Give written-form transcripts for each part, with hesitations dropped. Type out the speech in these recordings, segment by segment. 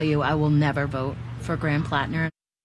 I will never vote for Graham Plattner.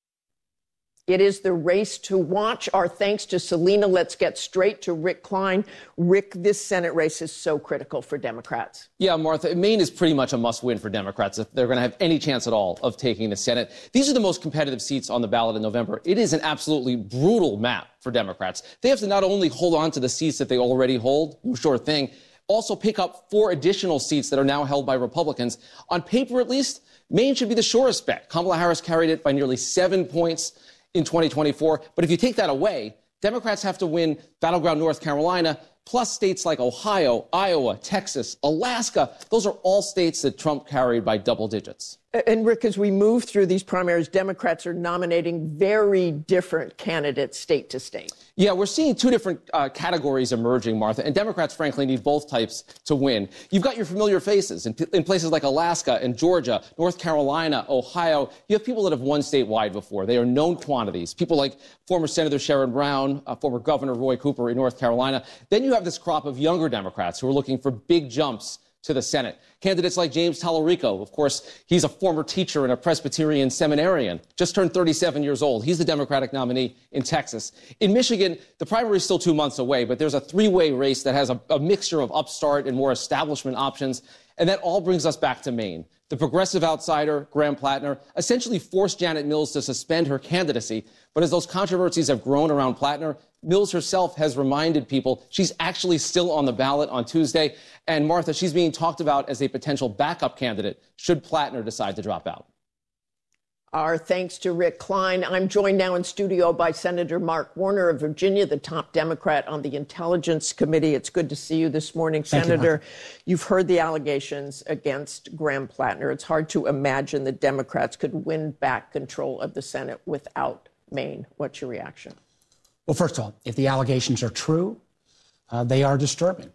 It is the race to watch. Our thanks to Selena. Let's get straight to Rick Klein. Rick, this Senate race is so critical for Democrats. Yeah, Martha, Maine is pretty much a must-win for Democrats if they're going to have any chance at all of taking the Senate. These are the most competitive seats on the ballot in November. It is an absolutely brutal map for Democrats. They have to not only hold on to the seats that they already hold, no sure thing, also pick up 4 additional seats that are now held by Republicans. On paper, at least, Maine should be the surest bet. Kamala Harris carried it by nearly 7 points in 2024. But if you take that away, Democrats have to win battleground North Carolina, plus states like Ohio, Iowa, Texas, Alaska. Those are all states that Trump carried by double digits. And Rick, as we move through these primaries, Democrats are nominating very different candidates state to state. Yeah, we're seeing 2 different categories emerging, Martha, and Democrats, frankly, need both types to win. You've got your familiar faces in places like Alaska and Georgia, North Carolina, Ohio. You have people that have won statewide before. They are known quantities. People like former Senator Sherrod Brown, former Governor Roy Cooper in North Carolina. Then you have this crop of younger Democrats who are looking for big jumps to the Senate. Candidates like James Tallarico, of course, he's a former teacher and a Presbyterian seminarian, just turned 37 years old. He's the Democratic nominee in Texas. In Michigan, the primary is still 2 months away, but there's a 3-way race that has a mixture of upstart and more establishment options. And that all brings us back to Maine. The progressive outsider, Graham Plattner, essentially forced Janet Mills to suspend her candidacy. But as those controversies have grown around Plattner, Mills herself has reminded people she's actually still on the ballot on Tuesday. And Martha, she's being talked about as a potential backup candidate should Plattner decide to drop out. Our thanks to Rick Klein. I'm joined now in studio by Senator Mark Warner of Virginia, the top Democrat on the Intelligence Committee. It's good to see you this morning, Senator. You've heard the allegations against Graham Plattner. It's hard to imagine that Democrats could win back control of the Senate without Maine. What's your reaction? Well, first of all, if the allegations are true, they are disturbing.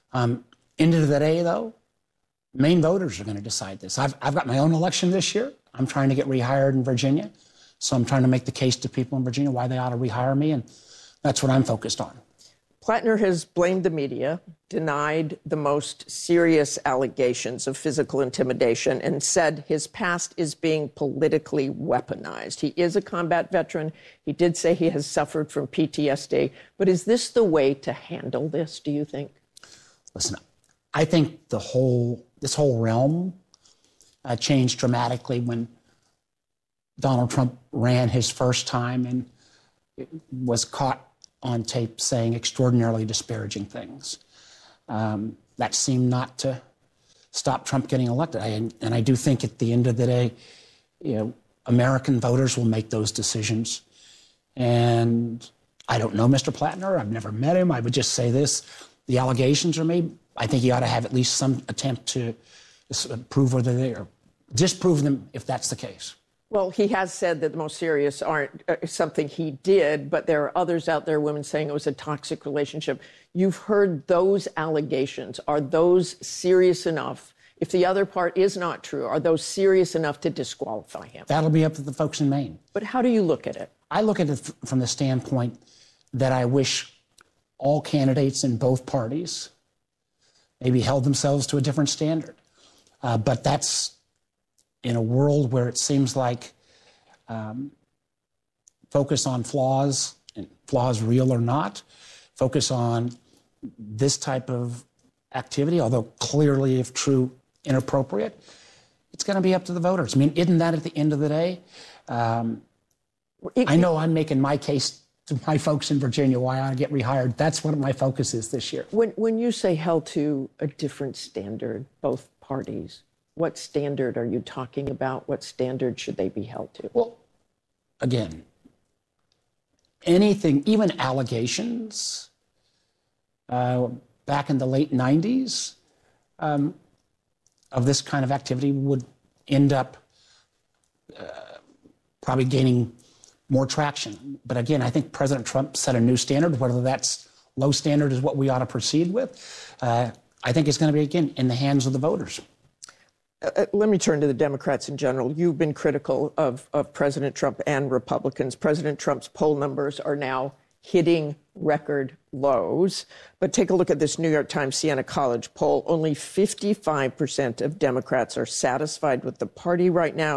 End of the day, though, Maine voters are going to decide this. I've got my own election this year. I'm trying to get rehired in Virginia. So I'm trying to make the case to people in Virginia why they ought to rehire me. And that's what I'm focused on. Plattner has blamed the media, denied the most serious allegations of physical intimidation, and said his past is being politically weaponized. He is a combat veteran. He did say he has suffered from PTSD. But is this the way to handle this, do you think? Listen, I think this whole realm changed dramatically when Donald Trump ran his first time and was caught on tape saying extraordinarily disparaging things. That seemed not to stop Trump getting elected. And I do think at the end of the day, American voters will make those decisions. And I don't know Mr. Plattner. I've never met him. I would just say this. The allegations are made. I think he ought to have at least some attempt to prove whether they are, disprove them if that's the case. Well, he has said that the most serious aren't something he did, but there are others out there, women saying it was a toxic relationship. You've heard those allegations. Are those serious enough? If the other part is not true, are those serious enough to disqualify him? That'll be up to the folks in Maine. But how do you look at it? I look at it from the standpoint that I wish all candidates in both parties maybe held themselves to a different standard. But that's in a world where it seems like focus on flaws, and flaws real or not, focus on this type of activity, although clearly, if true, inappropriate, it's going to be up to the voters. I mean, isn't that at the end of the day? I know I'm making my case to my folks in Virginia why I ought to get rehired. That's what my focus is this year. When you say held to a different standard, both parties, what standard are you talking about? What standard should they be held to? Well, again, anything, even allegations back in the late 90s of this kind of activity would end up probably gaining more traction. But again, I think President Trump set a new standard. Whether that's low standard is what we ought to proceed with. I think it's going to be, again, in the hands of the voters. Let me turn to the Democrats in general. You've been critical of President Trump and Republicans. President Trump's poll numbers are now hitting record lows. But take a look at this New York Times Siena College poll. Only 55% of Democrats are satisfied with the party right now.